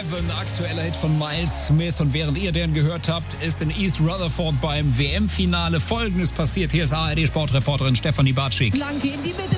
Heaven, aktueller Hit von Miles Smith. Und während ihr den gehört habt, ist in East Rutherford beim WM-Finale Folgendes passiert. Hier ist ARD-Sportreporterin Stefanie Bartschik. Flanke in die Mitte.